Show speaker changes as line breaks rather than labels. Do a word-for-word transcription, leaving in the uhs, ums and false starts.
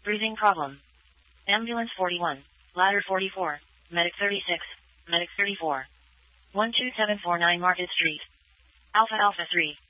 Breathing problem. Ambulance forty-one. Ladder forty-four. Medic thirty-six. Medic thirty-four. one two seven four nine Market Street. Alpha Alpha three.